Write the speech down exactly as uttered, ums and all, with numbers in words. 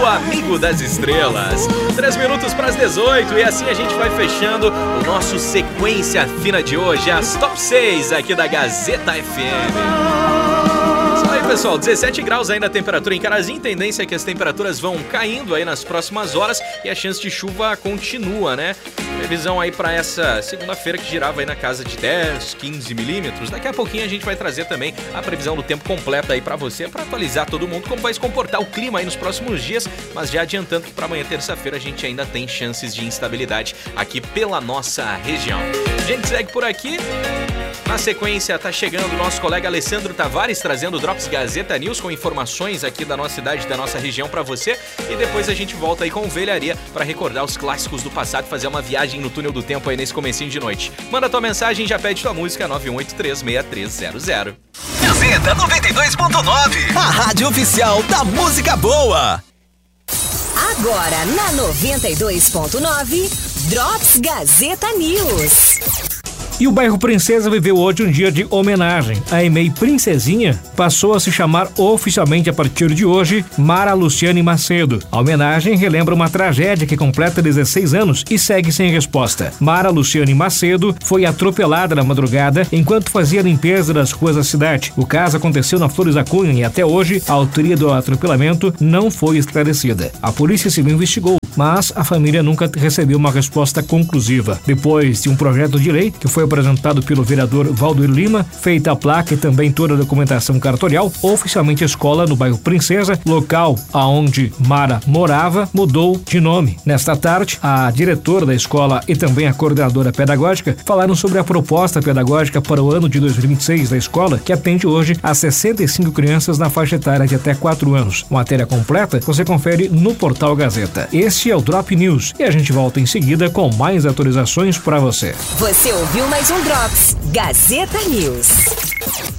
o Amigo das Estrelas. Três minutos para as dezoito e assim a gente vai fechando o nosso Sequência Fina de hoje, as top seis aqui da Gazeta F M. Pessoal, dezessete graus ainda a temperatura em Carazinho, tendência é que as temperaturas vão caindo aí nas próximas horas e a chance de chuva continua, né? Previsão aí para essa segunda-feira que girava aí na casa de dez, quinze milímetros. Daqui a pouquinho a gente vai trazer também a previsão do tempo completa aí para você, para atualizar todo mundo como vai se comportar o clima aí nos próximos dias, mas já adiantando que para amanhã, terça-feira, a gente ainda tem chances de instabilidade aqui pela nossa região. A gente segue por aqui. Na sequência, tá chegando o nosso colega Alessandro Tavares, trazendo o Drops Gazeta News com informações aqui da nossa cidade, da nossa região para você. E depois a gente volta aí com o Velharia para recordar os clássicos do passado, fazer uma viagem no túnel do tempo aí nesse comecinho de noite. Manda tua mensagem, já pede tua música nove um oito três, seis três zero zero. Gazeta noventa e dois ponto nove, a rádio oficial da música boa. Agora na noventa e dois ponto nove, Drops Gazeta News. E o bairro Princesa viveu hoje um dia de homenagem. A E M E I Princesinha passou a se chamar oficialmente a partir de hoje Mara Luciane Macedo. A homenagem relembra uma tragédia que completa dezesseis anos e segue sem resposta. Mara Luciane Macedo foi atropelada na madrugada enquanto fazia limpeza das ruas da cidade. O caso aconteceu na Flores da Cunha e até hoje a autoria do atropelamento não foi esclarecida. A Polícia Civil investigou, mas a família nunca recebeu uma resposta conclusiva. Depois de um projeto de lei que foi apresentado pelo vereador Valdir Lima, feita a placa e também toda a documentação cartorial, oficialmente a escola no bairro Princesa, local aonde Mara morava, mudou de nome. Nesta tarde, a diretora da escola e também a coordenadora pedagógica falaram sobre a proposta pedagógica para o ano de dois mil e vinte e seis da escola, que atende hoje a sessenta e cinco crianças na faixa etária de até quatro anos. Matéria completa você confere no portal Gazeta. Este é o Drop News e a gente volta em seguida com mais atualizações para você. Você ouviu mais um Drops Gazeta News.